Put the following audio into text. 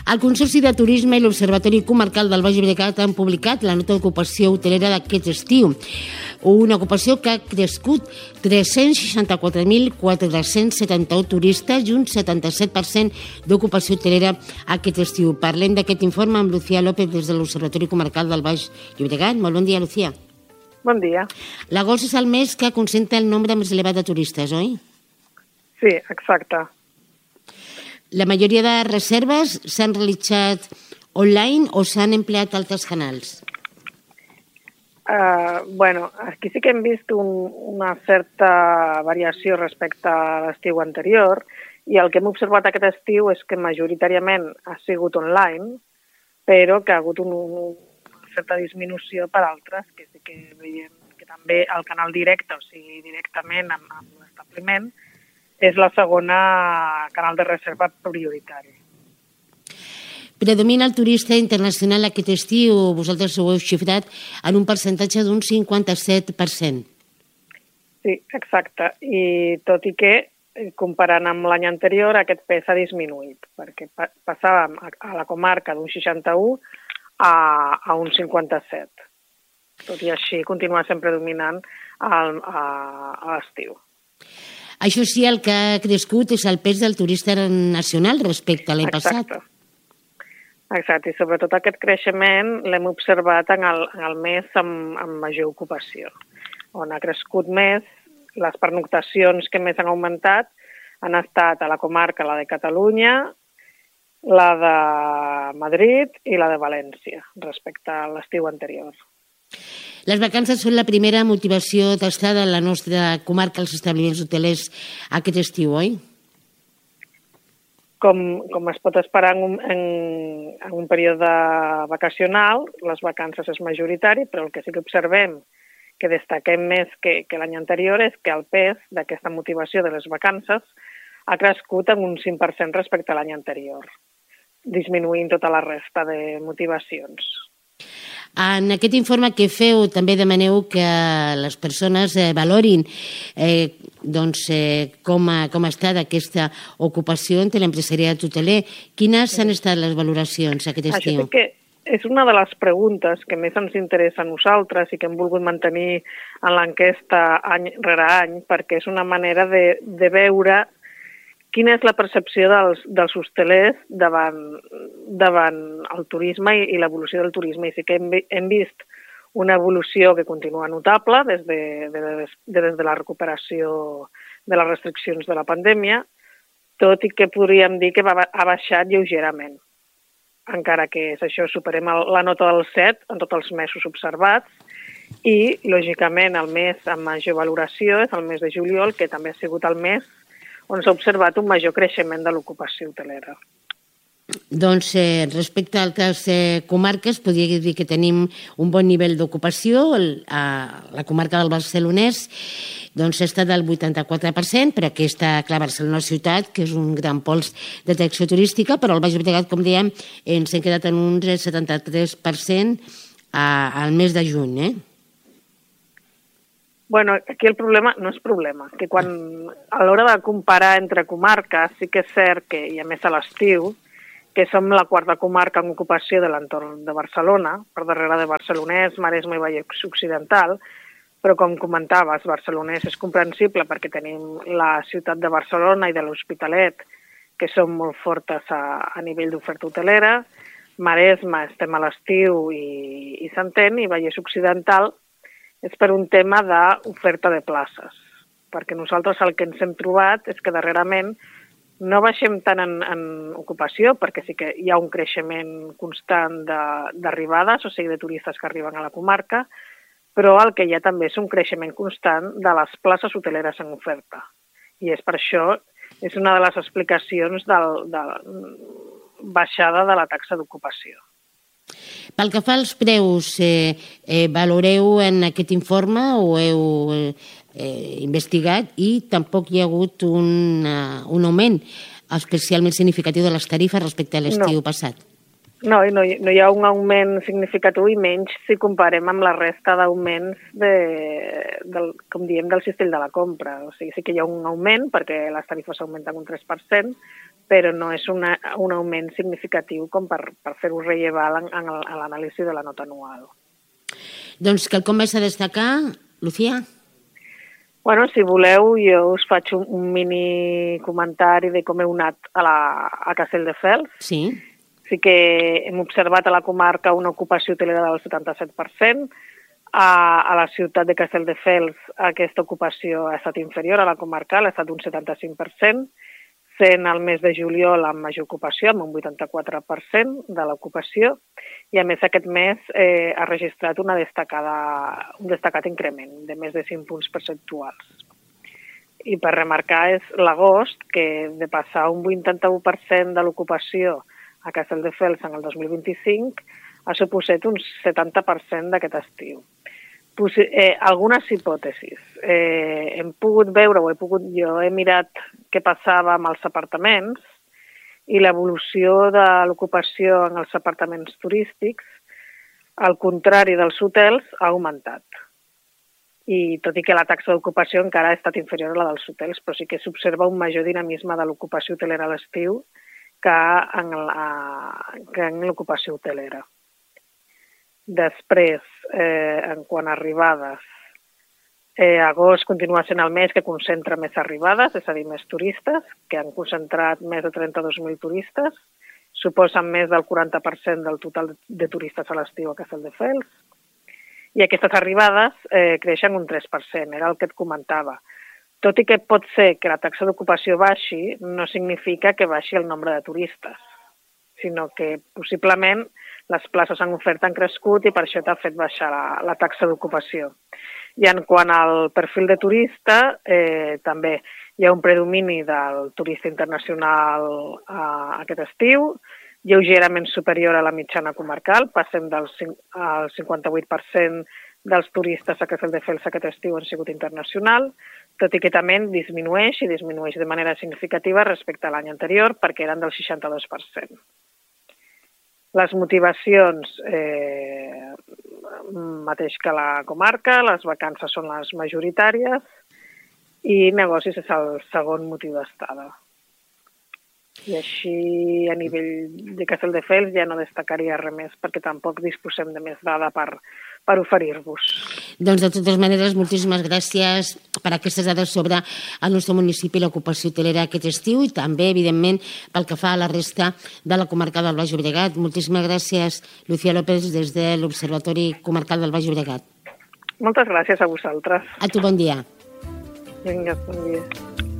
El Consorci de Turisme i l'Observatori Comarcal del Baix Llobregat han publicat la nota d'ocupació hotelera d'aquest estiu. Una ocupació que ha crescut 364.471 turistes i un 77% d'ocupació hotelera aquest estiu. Parlem d'aquest informe amb Lucía López des de l'Observatori Comarcal del Baix Llobregat. Molt bon dia, Lucía. Bon dia. L'agost és el mes que concentra el nombre més elevat de turistes, oi? Sí, exacte. La majoria de reserves s'han realitzat online o s'han empleat altres canals? Aquí sí que hem vist una certa variació respecte a l'estiu anterior i el que hem observat aquest estiu és que majoritàriament ha sigut online, però que ha hagut una certa disminució per altres, que sí que veiem que també el canal directe, o sigui, directament amb l'establiment, és la segona canal de reserva prioritari. Predomina el turista internacional aquest estiu, vosaltres ho heu xifrat en un percentatge d'un 57%. Sí, exacte. I tot i que, comparant amb l'any anterior, aquest pes ha disminuït, perquè passàvem a la comarca d'un 61 a un 57. Tot i així, continua sempre dominant a l'estiu. Això sí, el que ha crescut és el pes del turista nacional respecte a l'any passat. Exacte, i sobretot aquest creixement l'hem observat en el mes amb major ocupació, on ha crescut més, les pernoctacions que més han augmentat han estat a la comarca, la de Catalunya, la de Madrid i la de València, respecte a l'estiu anterior. Les vacances són la primera motivació d'estada a la nostra comarca, als establiments hotelers aquest estiu, oi? Com es pot esperar en un període vacacional, les vacances és majoritari, però el que sí que observem, que destaquem més que l'any anterior, és que el pes d'aquesta motivació de les vacances ha crescut en un 5% respecte a l'any anterior, disminuint tota la resta de motivacions. En aquest informe que feu també demaneu que les persones valorin com ha estat aquesta ocupació entre l'empresariat hoteler. Quines han estat les valoracions aquest estiu? Això sí que és una de les preguntes que més ens interessa a nosaltres i que hem volgut mantenir en l'enquesta any rere any, perquè és una manera de veure quina és la percepció dels hostelers davant el turisme i l'evolució del turisme. I sí que hem vist una evolució que continua notable des de la recuperació de les restriccions de la pandèmia, tot i que podríem dir que ha baixat lleugerament. Encara que és això, superem la nota del 7 en tots els mesos observats i, lògicament, el mes amb major valoració és el mes de juliol, que també ha sigut el mes on s'ha observat un major creixement de l'ocupació hotelera. Doncs respecte a altres comarques, podria dir que tenim un bon nivell d'ocupació. A la comarca del Barcelonès doncs està del 84%, però aquesta, clar, Barcelona ciutat, que és un gran pols d'atracció turística, però al Baix Llobregat, com dèiem, ens hem quedat en un 73% al mes de juny, Bueno, aquí el problema no és problema, que a l'hora de comparar entre comarques sí que és cert que, i a més a l'estiu, que som la quarta comarca en ocupació de l'entorn de Barcelona, per darrere de Barcelonès, Maresme i Vallès Occidental, però com comentaves, Barcelonès és comprensible perquè tenim la ciutat de Barcelona i de l'Hospitalet, que són molt fortes a nivell d'oferta hotelera, Maresme estem a l'estiu i s'entén, i Vallès Occidental és per un tema d'oferta de places, perquè nosaltres el que ens hem trobat és que darrerament no baixem tant en ocupació, perquè sí que hi ha un creixement constant d'arribades, o sigui, de turistes que arriben a la comarca, però el que hi ha també és un creixement constant de les places hoteleres en oferta. I és per això, és una de les explicacions de la baixada de la taxa d'ocupació. Pel que fa als preus, valoreu en aquest informe o heu investigat i tampoc hi ha hagut un augment especialment significatiu de les tarifes respecte a l'estiu passat? No hi ha un augment significatiu i menys si comparem amb la resta d'augments com diem, del cistell de la compra. O sigui, sí que hi ha un augment perquè les tarifes augmenten un 3%, però no és un augment significatiu com per fer-ho rellevant en l'anàlisi de la nota anual. Doncs quelcom més a destacar, Lucía? Bueno, si voleu, jo us faig un mini comentari de com heu anat a Castelldefels. Sí. Sí que hem observat a la comarca una ocupació hotelera del 77%. A la ciutat de Castelldefels aquesta ocupació ha estat inferior a la comarcal, ha estat un 75%, sent el mes de juliol amb major ocupació, amb un 84% de l'ocupació, i a més aquest mes ha registrat un destacat increment de més de 5 punts percentuals. I per remarcar és l'agost, que de passar un 81% de l'ocupació a Castelldefels en el 2025 ha suposat un 70% d'aquest estiu. Algunes hipòtesis. Hem pogut veure, jo he mirat què passava amb els apartaments i l'evolució de l'ocupació en els apartaments turístics, al contrari dels hotels, ha augmentat. I tot i que la taxa d'ocupació encara ha estat inferior a la dels hotels, però sí que s'observa un major dinamisme de l'ocupació hotelera a l'estiu que en l'ocupació hotelera. Després, en quant a arribades, agost continua sent el mes que concentra més arribades, és a dir, més turistes, que han concentrat més de 32.000 turistes, suposen més del 40% del total de turistes a l'estiu a Castelldefels, i aquestes arribades creixen un 3%, era el que et comentava. Tot i que pot ser que la taxa d'ocupació baixi, no significa que baixi el nombre de turistes, sinó que possiblement les places en oferta han crescut i per això t'ha fet baixar la taxa d'ocupació. I en quant al perfil de turista, també hi ha un predomini del turista internacional aquest estiu, lleugerament superior a la mitjana comarcal, passem al 58% dels turistes a Castelldefels aquest estiu han sigut internacional, tot i que també disminueix de manera significativa respecte a l'any anterior, perquè eren del 62%. Les motivacions, mateix que la comarca, les vacances són les majoritàries i negocis és el segon motiu d'estada. I així, a nivell de Castelldefels, ja no destacaria res més perquè tampoc disposem de més dada per oferir-vos. Doncs, de totes maneres, moltíssimes gràcies per aquestes dades sobre el nostre municipi i l'ocupació hotelera aquest estiu i també, evidentment, pel que fa a la resta de la comarca del Baix Llobregat. Moltíssimes gràcies, Lucía López, des de l'Observatori Comarcal del Baix Llobregat. Moltes gràcies a vosaltres. A tu, bon dia. Vinga, bon dia.